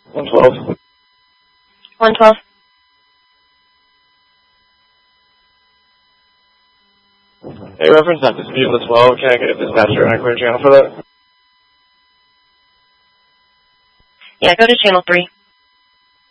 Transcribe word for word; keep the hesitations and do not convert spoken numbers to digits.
one twelve. one twelve. Hey, reference not dispute on the twelve. Can I get a dispatcher and a clear channel for that? Yeah, go to channel three.